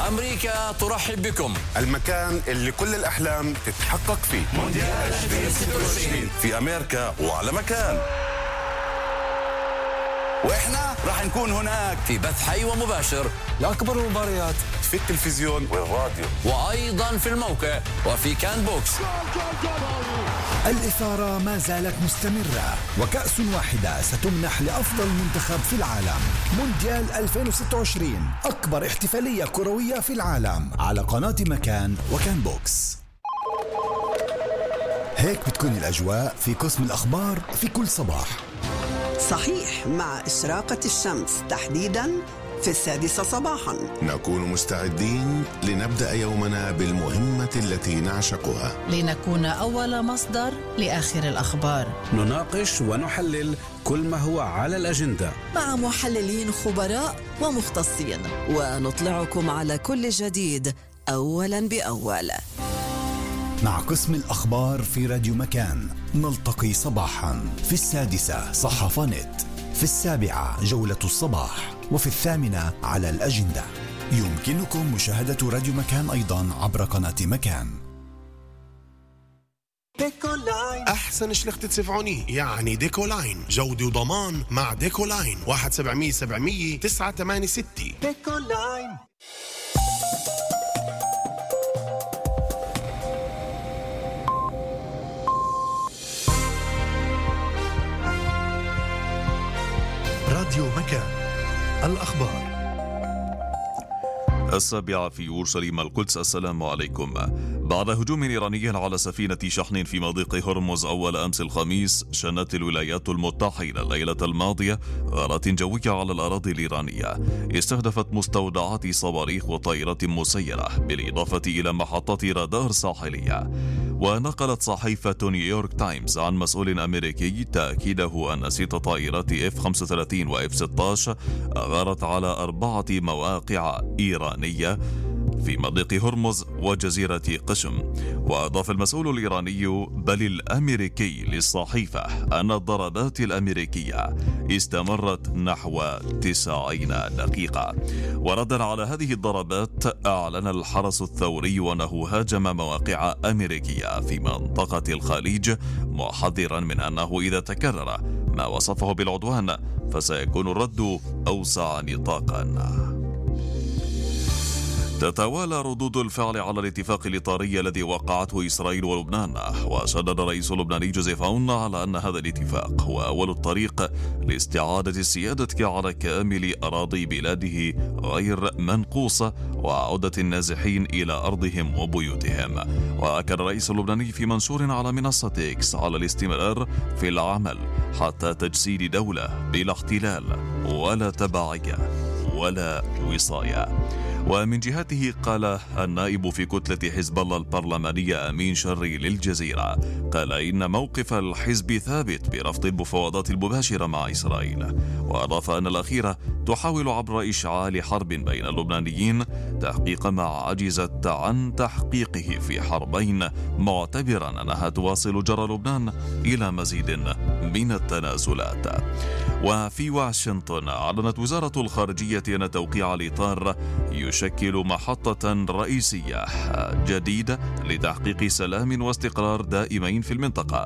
أمريكا ترحب بكم، المكان اللي كل الأحلام تتحقق فيه. مونديال 2026 في أمريكا وعلى مكان، وإحنا راح نكون هناك في بث حي ومباشر لأكبر المباريات في التلفزيون والراديو، وأيضا في الموقع وفي كان بوكس. الإثارة ما زالت مستمرة، وكأس واحدة ستمنح لأفضل منتخب في العالم. مونديال 2026 أكبر احتفالية كروية في العالم على قناة مكان وكان بوكس. هيك بتكون الأجواء في قسم الأخبار في كل صباح. صحيح، مع إشراقة الشمس تحديداً في 6 صباحاً نكون مستعدين لنبدأ يومنا بالمهمة التي نعشقها، لنكون أول مصدر لآخر الأخبار. نناقش ونحلل كل ما هو على الأجندة مع محللين خبراء ومختصين، ونطلعكم على كل جديد أولاً بأول. مع قسم الأخبار في راديو مكان نلتقي صباحا في 6 صحافة نت، في 7 جولة الصباح، وفي 8 على الأجندة. يمكنكم مشاهدة راديو مكان أيضا عبر قناة مكان. أحسن شلخت تسفعوني يعني ديكولاين، جودة وضمان مع ديكولاين. 1-700-700 986. ديكولاين. راديو مكان، الأخبار. 7 في أورشليم القدس. السلام عليكم. بعد هجوم إيراني على سفينة شحن في مضيق هرمز أول أمس الخميس، شنت الولايات المتحدة الليلة الماضية غارات جوية على الأراضي الإيرانية استهدفت مستودعات صواريخ وطائرات مسيرة، بالإضافة إلى محطات رادار ساحلية. ونقلت صحيفة نيويورك تايمز عن مسؤول أمريكي تأكيده أن 6 طائرات F-35 و F-16 غارت على 4 مواقع إيرانية في مضيق هرمز وجزيرة قشم. وأضاف المسؤول الإيراني بل الأمريكي للصحيفة أن الضربات الأمريكية استمرت نحو 90 دقيقة. وردا على هذه الضربات، أعلن الحرس الثوري أنه هاجم مواقع أمريكية في منطقة الخليج، محذرا من أنه إذا تكرر ما وصفه بالعدوان فسيكون الرد أوسع نطاقا. تتوالى ردود الفعل على الاتفاق الإطاري الذي وقعته إسرائيل ولبنان، وشدد الرئيس اللبناني جوزيف عون على أن هذا الاتفاق هو أول الطريق لاستعادة السيادة على كامل أراضي بلاده غير منقوصة وعودة النازحين إلى أرضهم وبيوتهم. وأكد الرئيس اللبناني في منشور على منصة إكس على الاستمرار في العمل حتى تجسيد دولة بلا احتلال ولا تبعية ولا وصاية. ومن جهته قال النائب في كتلة حزب الله البرلمانية أمين شري للجزيرة، قال إن موقف الحزب ثابت برفض المفاوضات المباشرة مع إسرائيل. وأضاف أن الأخيرة تحاول عبر إشعال حرب بين اللبنانيين تحقيق ما عجزت عن تحقيقه في حربين، معتبرا أنها تواصل جرى لبنان إلى مزيد من التنازلات. وفي واشنطن أعلنت وزارة الخارجية أن توقيع الإطار يشكل محطة رئيسية جديدة لتحقيق سلام واستقرار دائمين في المنطقة،